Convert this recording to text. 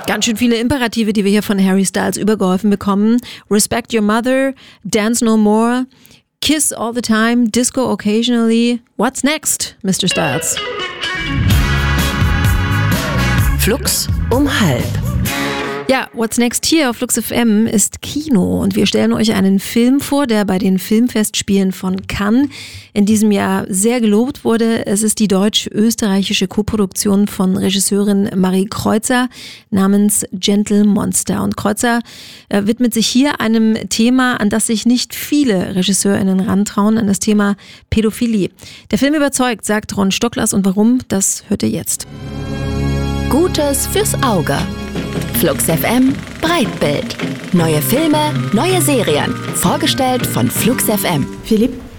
Ganz schön viele Imperative, die wir hier von Harry Styles übergeholfen bekommen. Respect your mother, dance no more, kiss all the time, disco occasionally. What's next, Mr. Styles? Flux um 12:30. Ja, What's Next hier auf Flux FM ist Kino und wir stellen euch einen Film vor, der bei den Filmfestspielen von Cannes in diesem Jahr sehr gelobt wurde. Es ist die deutsch-österreichische Koproduktion von Regisseurin Marie Kreutzer namens Gentle Monster. Und Kreutzer widmet sich hier einem Thema, an das sich nicht viele RegisseurInnen rantrauen, an das Thema Pädophilie. Der Film überzeugt, sagt Ron Stocklers, und warum, das hört ihr jetzt. Gutes fürs Auge. Flux FM Breitbild. Neue Filme, neue Serien. Vorgestellt von Flux FM. Philipp,